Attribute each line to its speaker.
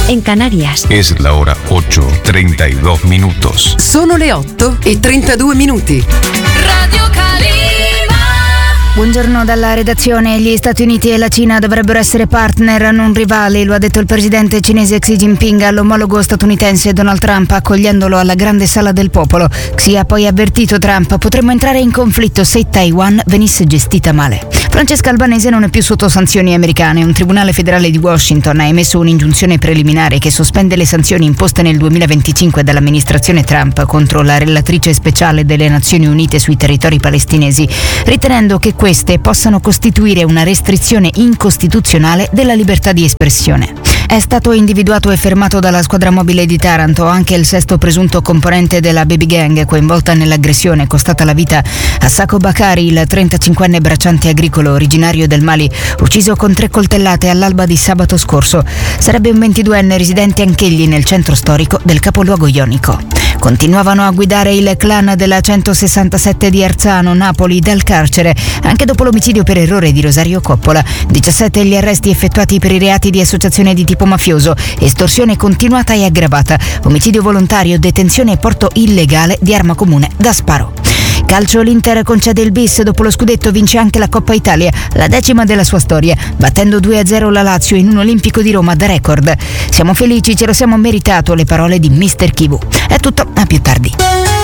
Speaker 1: en Canarias.
Speaker 2: Es la hora 8:32 minutos.
Speaker 3: Sono le 8:32.
Speaker 4: Radio Calima.
Speaker 5: Buongiorno dalla redazione. Gli Stati Uniti e la Cina dovrebbero essere partner, non rivali, lo ha detto il presidente cinese Xi Jinping all'omologo statunitense Donald Trump accogliendolo alla grande sala del popolo. Xi ha poi avvertito Trump: potremmo entrare in conflitto se Taiwan venisse gestita male. Francesca Albanese non è più sotto sanzioni americane. Un tribunale federale di Washington ha emesso un'ingiunzione preliminare che sospende le sanzioni imposte nel 2025 dall'amministrazione Trump contro la relatrice speciale delle Nazioni Unite sui territori palestinesi, ritenendo che queste possano costituire una restrizione incostituzionale della libertà di espressione. È stato individuato e fermato dalla squadra mobile di Taranto anche il sesto presunto componente della baby gang coinvolta nell'aggressione costata la vita a Sako Bakari, il 35enne bracciante agricolo originario del Mali, ucciso con 3 coltellate all'alba di sabato scorso. Sarebbe un 22enne residente anch'egli nel centro storico del capoluogo ionico. Continuavano a guidare il clan della 167 di Arzano, Napoli, dal carcere, anche dopo l'omicidio per errore di Rosario Coppola. 17 gli arresti effettuati per i reati di associazione di tipo mafioso, estorsione continuata e aggravata, omicidio volontario, detenzione e porto illegale di arma comune da sparo. Calcio, l'Inter concede il bis, dopo lo scudetto vince anche la Coppa Italia, la 10ª della sua storia, battendo 2-0 la Lazio in un Olimpico di Roma da record. Siamo felici, ce lo siamo meritato, le parole di Mister Kivu. È tutto, a più tardi.